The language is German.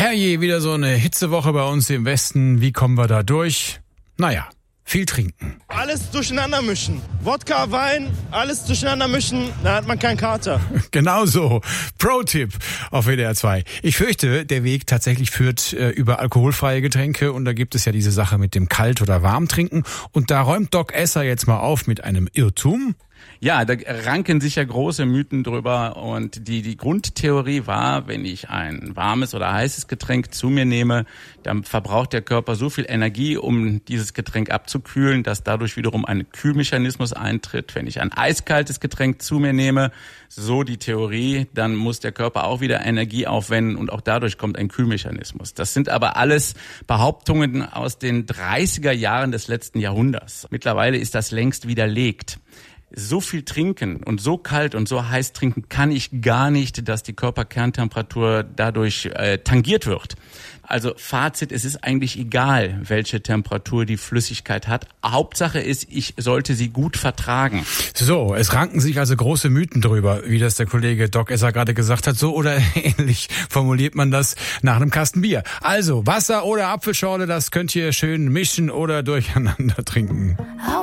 Herrje, wieder so eine Hitzewoche bei uns im Westen. Wie kommen wir da durch? Naja, viel trinken. Alles durcheinander mischen. Wodka, Wein, alles durcheinander mischen, dann hat man keinen Kater. Genau so. Pro-Tipp auf WDR 2. Ich fürchte, der Weg tatsächlich führt über alkoholfreie Getränke und da gibt es ja diese Sache mit dem Kalt- oder Warmtrinken. Und da räumt Doc Esser jetzt mal auf mit einem Irrtum. Ja, da ranken sich ja große Mythen drüber und die Grundtheorie war, wenn ich ein warmes oder heißes Getränk zu mir nehme, dann verbraucht der Körper so viel Energie, um dieses Getränk abzukühlen, dass dadurch wiederum ein Kühlmechanismus eintritt. Wenn ich ein eiskaltes Getränk zu mir nehme, so die Theorie, dann muss der Körper auch wieder Energie aufwenden und auch dadurch kommt ein Kühlmechanismus. Das sind aber alles Behauptungen aus den 30er Jahren des letzten Jahrhunderts. Mittlerweile ist das längst widerlegt. So viel trinken und so kalt und so heiß trinken kann ich gar nicht, dass die Körperkerntemperatur dadurch tangiert wird. Also Fazit, es ist eigentlich egal, welche Temperatur die Flüssigkeit hat. Hauptsache ist, ich sollte sie gut vertragen. So, es ranken sich also große Mythen drüber, wie das der Kollege Doc Esser gerade gesagt hat. So oder ähnlich formuliert man das nach einem Kasten Bier. Also Wasser oder Apfelschorle, das könnt ihr schön mischen oder durcheinander trinken.